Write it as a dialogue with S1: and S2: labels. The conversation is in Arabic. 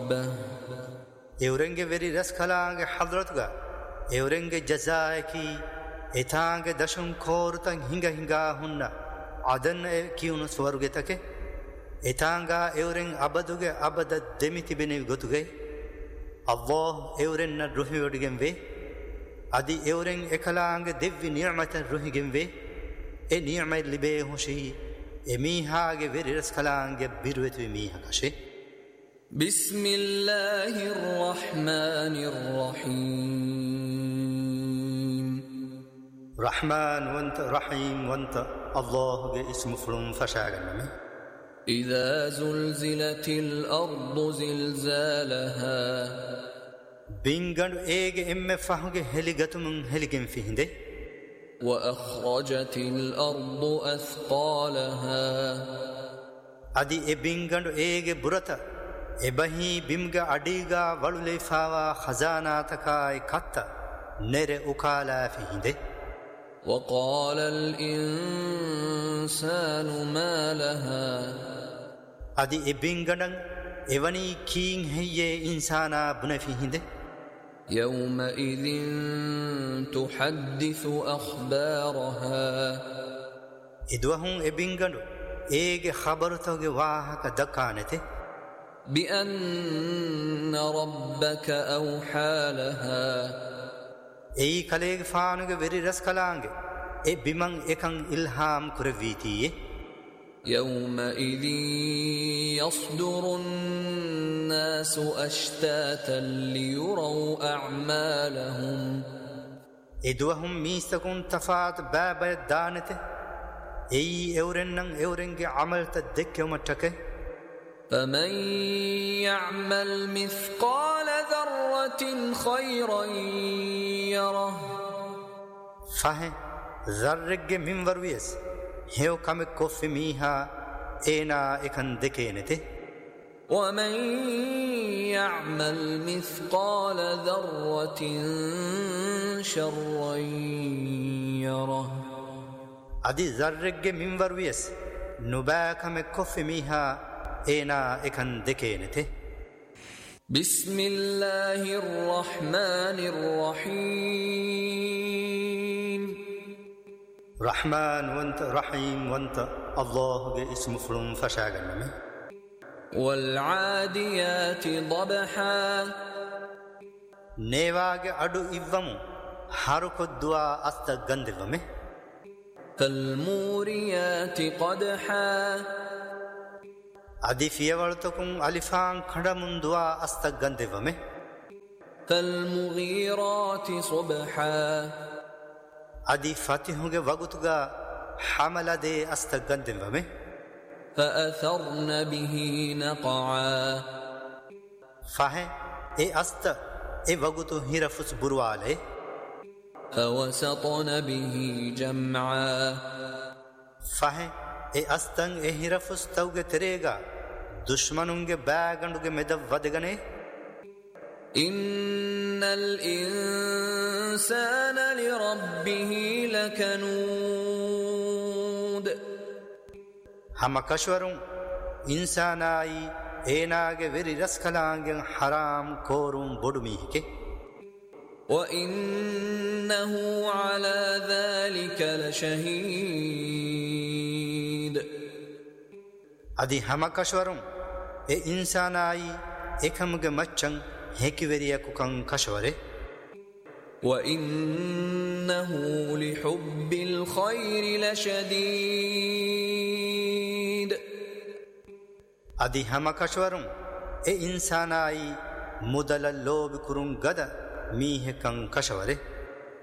S1: ربه
S2: එවරෙන්ගේ වෙරි රැස් කලාගේ හදරතුග එවරෙන්ගේ ජසායකි එතාගේ දශුන් කෝරුතන් හිඟා හුන්න අදන්න කියුණු ස්වර්ගෙතක එතාංගා එවරෙන් අබදුගේ අබද දෙමි තිබෙනෙවි ගොතුගේ අල්ලාහ් එවරෙන්න රුහිවඩිගෙන් වේ අදි එවරෙන් එකලාංගේ දෙව්වි නියමත රුහිගෙන් වේ ඒ නියමයි ලිබේ හොෂි එමීහාගේ වෙරි රැස් කලාගේ බිරුවෙතු මීහකෂේ
S1: بسم الله الرحمن الرحيم
S2: رحمن وانت رحيم وانت الله اسم فلون فشاغنمي
S1: إذا زلزلت الأرض زلزالها
S2: بينغن ايغ ام فهوغ هليغتمن هليغن فيهنده
S1: وأخرجت الأرض أثقالها
S2: ادي بينغن ايغ برتا එබහි බිම්ග අඩීගා වලුලේෆාවා khazanatakaයි katta nere ukala fihinde
S1: وقال الإنسان ما لها
S2: adi ebingadan evani king heye insana buna fihinde
S1: يومئذ تحدث أخبارها
S2: idwahun ebingadu ege khabarutoge wahaka dakanete
S1: بأن ربك أوحى لها
S2: أي كليغ فانوغ وري رسكلانغ أي بمن إكن إلهام كرفيتي
S1: يومئذ يصدر الناس أشتاتا ليروا أعمالهم
S2: إدوهم ميستكون تفات باب دانته أي أورنن أورنغ عمل تدك يوم التكه
S1: فمن يعمل مثقال ذرة خيرا يره
S2: فهم ذرق من ورويس هيو كم كف ميها اينا اكن دكينته
S1: ومن يعمل مثقال ذرة شرا يره
S2: ادي ذرق من ورويس نبا كم كف ميها اينا اكن دكينته
S1: بسم الله الرحمن الرحيم
S2: رحمن وانت رحيم وانت الله اسم فلون فشاغنمي
S1: والعاديات ضبحا
S2: نيواغ ادو ايومو حركو دوا است گندومه
S1: فالموريات قدحا
S2: ادي فيولتكم الفان خندمون دوا است گندومه
S1: فالمغيرات صبحا
S2: ادي فاتحوگه وگتوگا حمل دي است گندومه
S1: فأثرن به نقعا
S2: فاه اي است اي وگتو هيرفس برواله
S1: فوسطن به جمعا
S2: فاه اي استن اي هيرفس توگه تريگا دشمنونگه باگندوگه مدව වදගනේ
S1: إن الإنسان لربه لكنود
S2: هم كشورون إنساناي إيناگه وری رسکلانگن حرام كورون بدوميهكه
S1: وإنه على ذلك لشهيد
S2: ادي هم كشورون اي إنساناي ekhamge maccan hekiveriyaku kan kashware
S1: وإنه لحب الخير لشديد
S2: adi hama kashwarun e insanai mudala lob kurun gada mihe kan kashware